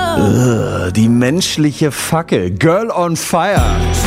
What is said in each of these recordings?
Die menschliche Fackel. Girl on Fire.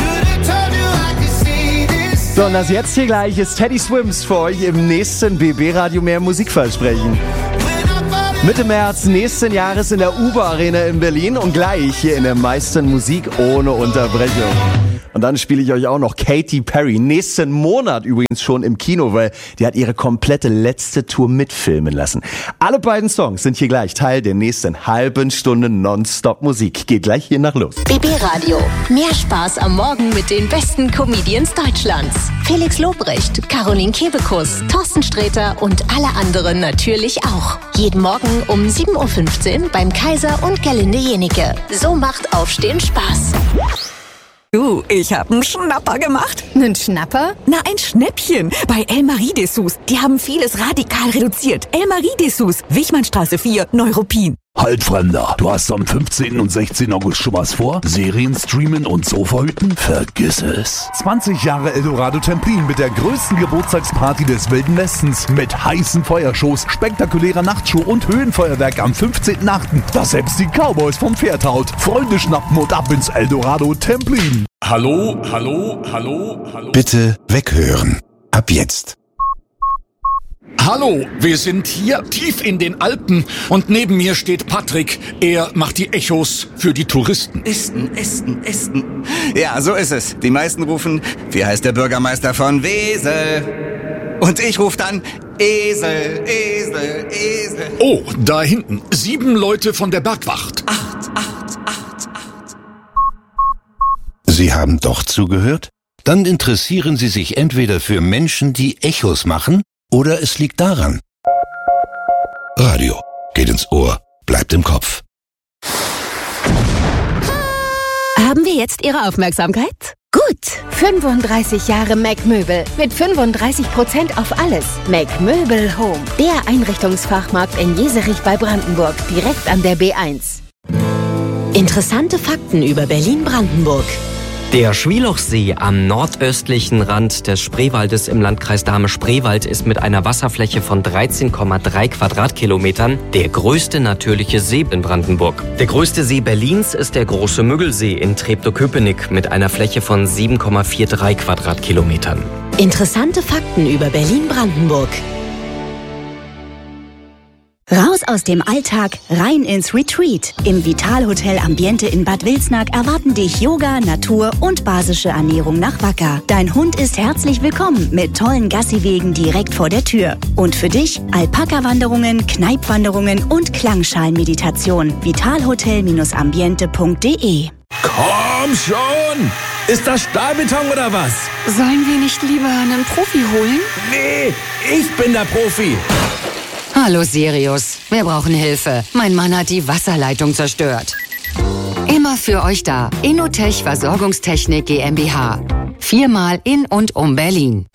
So, und das jetzt hier gleich ist Teddy Swims für euch im nächsten BB-Radio mehr Musikversprechen. Mitte März nächsten Jahres in der Uber Arena in Berlin und gleich hier in der meisten Musik ohne Unterbrechung. Und dann spiele ich euch auch noch Katy Perry. Nächsten Monat übrigens schon im Kino, weil die hat ihre komplette letzte Tour mitfilmen lassen. Alle beiden Songs sind hier gleich Teil der nächsten halben Stunde Nonstop-Musik. Geht gleich hier nach los. BB Radio. Mehr Spaß am Morgen mit den besten Comedians Deutschlands. Felix Lobrecht, Caroline Kebekus, Thorsten Sträter und alle anderen natürlich auch. Jeden Morgen um 7.15 Uhr beim Kaiser und Gerlinde Jenike. So macht Aufstehen Spaß. Du, ich hab einen Schnapper gemacht. Einen Schnapper? Na, ein Schnäppchen. Bei El Marie-Dessous. Die haben vieles radikal reduziert. El Marie-Dessous, Wichmannstraße 4, Neuruppin. Halt, Fremder, du hast am 15. und 16. August schon was vor? Serien streamen und Sofa hüten? Vergiss es. 20 Jahre Eldorado Templin mit der größten Geburtstagsparty des Wilden Westens mit heißen Feuershows, spektakulärer Nachtshow und Höhenfeuerwerk am 15.8., das selbst die Cowboys vom Pferd haut. Freunde schnappen und ab ins Eldorado Templin. Hallo. Bitte weghören. Ab jetzt. Hallo, wir sind hier tief in den Alpen und neben mir steht Patrick. Er macht die Echos für die Touristen. Essen. Ja, so ist es. Die meisten rufen, wie heißt der Bürgermeister von Wesel? Und ich rufe dann, Esel. Oh, da hinten, 7 Leute von der Bergwacht. 8. Sie haben doch zugehört? Dann interessieren Sie sich entweder für Menschen, die Echos machen, oder es liegt daran. Radio geht ins Ohr, bleibt im Kopf. Haben wir jetzt Ihre Aufmerksamkeit? Gut. 35 Jahre Mac Möbel mit 35% auf alles. Mac Möbel Home. Der Einrichtungsfachmarkt in Jeserich bei Brandenburg, direkt an der B1. Interessante Fakten über Berlin-Brandenburg. Der Schwielochsee am nordöstlichen Rand des Spreewaldes im Landkreis Dahme-Spreewald ist mit einer Wasserfläche von 13,3 Quadratkilometern der größte natürliche See in Brandenburg. Der größte See Berlins ist der Große Müggelsee in Treptow-Köpenick mit einer Fläche von 7,43 Quadratkilometern. Interessante Fakten über Berlin-Brandenburg. Raus aus dem Alltag, rein ins Retreat. Im Vitalhotel Ambiente in Bad Wilsnack erwarten dich Yoga, Natur und basische Ernährung nach Wacker. Dein Hund ist herzlich willkommen mit tollen Gassiwegen direkt vor der Tür. Und für dich Alpaka-Wanderungen, Kneipwanderungen und Klangschalen-Meditation. Vitalhotel-ambiente.de. Komm schon! Ist das Stahlbeton oder was? Sollen wir nicht lieber einen Profi holen? Nee, ich bin der Profi. Hallo Sirius, wir brauchen Hilfe. Mein Mann hat die Wasserleitung zerstört. Immer für euch da. Innotech Versorgungstechnik GmbH. 4-mal in und um Berlin.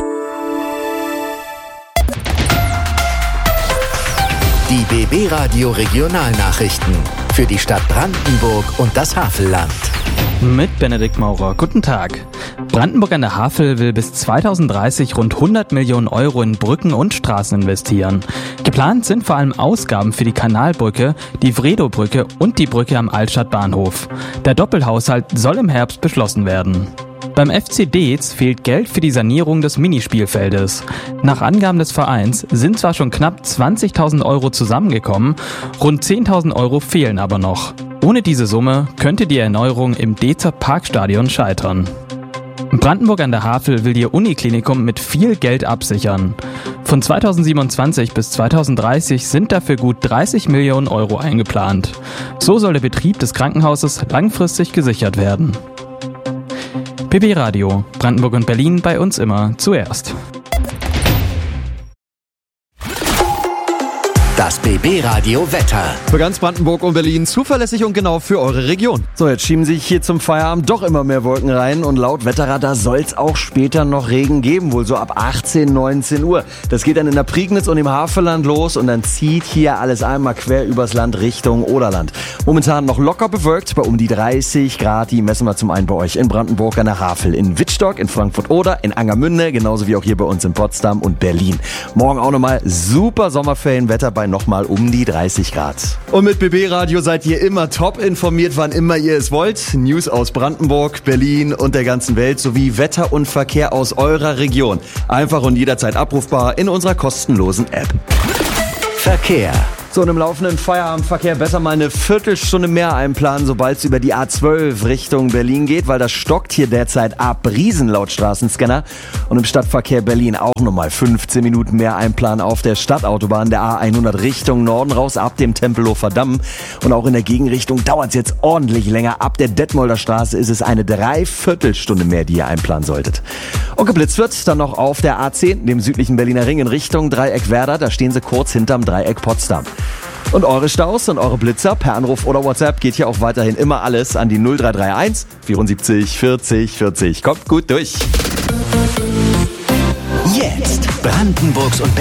Die BB Radio Regionalnachrichten für die Stadt Brandenburg und das Havelland. Mit Benedikt Maurer. Guten Tag. Brandenburg an der Havel will bis 2030 rund 100 Millionen Euro in Brücken und Straßen investieren. Geplant sind vor allem Ausgaben für die Kanalbrücke, die Wredow-Brücke und die Brücke am Altstadtbahnhof. Der Doppelhaushalt soll im Herbst beschlossen werden. Beim FC Deetz fehlt Geld für die Sanierung des Minispielfeldes. Nach Angaben des Vereins sind zwar schon knapp 20.000 Euro zusammengekommen, rund 10.000 Euro fehlen aber noch. Ohne diese Summe könnte die Erneuerung im Deetzer Parkstadion scheitern. Brandenburg an der Havel will ihr Uniklinikum mit viel Geld absichern. Von 2027 bis 2030 sind dafür gut 30 Millionen Euro eingeplant. So soll der Betrieb des Krankenhauses langfristig gesichert werden. BB Radio, Brandenburg und Berlin, bei uns immer zuerst. Das BB Radio Wetter. Für ganz Brandenburg und Berlin zuverlässig und genau für eure Region. So, jetzt schieben sich hier zum Feierabend doch immer mehr Wolken rein und laut Wetterradar soll es auch später noch Regen geben, wohl so ab 18, 19 Uhr. Das geht dann in der Prignitz und im Havelland los und dann zieht hier alles einmal quer übers Land Richtung Oderland. Momentan noch locker bewölkt bei um die 30 Grad. Die messen wir zum einen bei euch in Brandenburg an der Havel, in Wittstock, in Frankfurt-Oder, in Angermünde, genauso wie auch hier bei uns in Potsdam und Berlin. Morgen auch nochmal super Sommerferienwetter bei nochmal um die 30 Grad. Und mit BB Radio seid ihr immer top informiert, wann immer ihr es wollt. News aus Brandenburg, Berlin und der ganzen Welt sowie Wetter und Verkehr aus eurer Region. Einfach und jederzeit abrufbar in unserer kostenlosen App. Verkehr. So, und im laufenden Feierabendverkehr besser mal eine Viertelstunde mehr einplanen, sobald es über die A12 Richtung Berlin geht, weil das stockt hier derzeit ab Riesen laut Straßenscanner. Und im Stadtverkehr Berlin auch nochmal 15 Minuten mehr einplanen auf der Stadtautobahn der A100 Richtung Norden raus ab dem Tempelhofer Damm. Und auch in der Gegenrichtung dauert es jetzt ordentlich länger. Ab der Detmolder Straße ist es eine Dreiviertelstunde mehr, die ihr einplanen solltet. Und geblitzt wird dann noch auf der A10, dem südlichen Berliner Ring in Richtung Dreieck Werder. Da stehen sie kurz hinterm Dreieck Potsdam. Und eure Staus und eure Blitzer per Anruf oder WhatsApp geht hier auch weiterhin immer alles an die 0331 74 40 40. Kommt gut durch. Jetzt Brandenburgs und